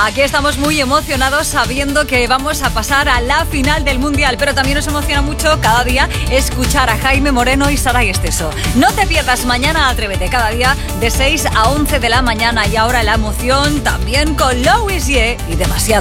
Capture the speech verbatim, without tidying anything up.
Aquí estamos muy emocionados sabiendo que vamos a pasar a la final del Mundial, pero también nos emociona mucho cada día escuchar a Jaime Moreno y Saray Esteso. No te pierdas mañana Atrévete, cada día de seis a once de la mañana. Y ahora la emoción también con Louis Ye y Demasiado.